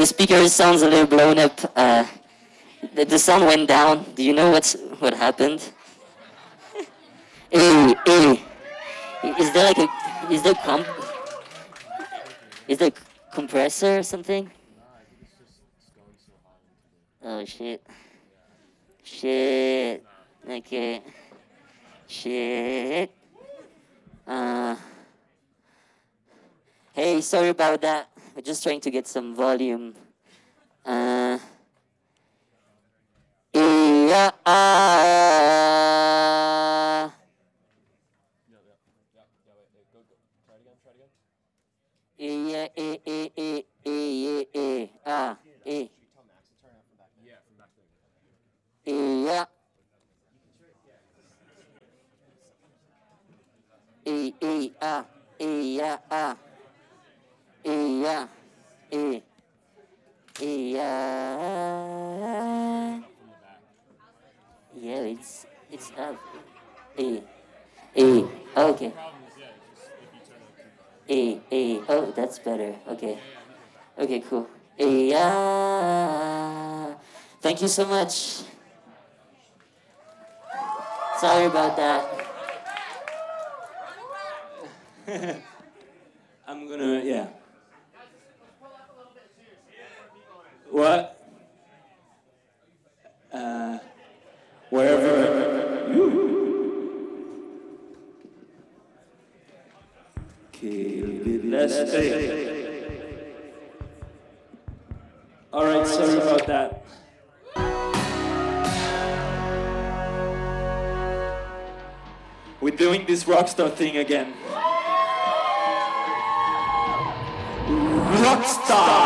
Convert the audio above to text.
the speaker sounds a little blown up. The sound went down. Do you know what happened? Hey, is there like a is there comp is there compressor or something? Oh shit. Shit. Okay. Shit. Uh. Hey, sorry about that. We're just trying to get some volume. Uh. Yeah. Yeah. Yeah. Yeah. Yeah. Yeah. Yeah, it's up. A. A. Okay. A. Oh, that's better. Okay. Okay, cool. Yeah. Thank you so much. Sorry about that. I'm gonna, yeah. What? Wherever. Okay, let's stay. All right, sorry about that. We're doing this rockstar thing again. Rockstar!